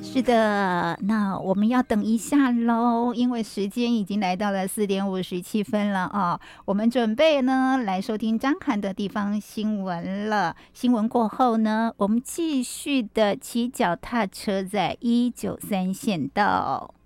是的，那我们要等一下喽，因为时间已经来到了4:57了啊。我们准备呢来收听张涵的地方新闻了。新闻过后呢，我们继续的骑脚踏车在193县道。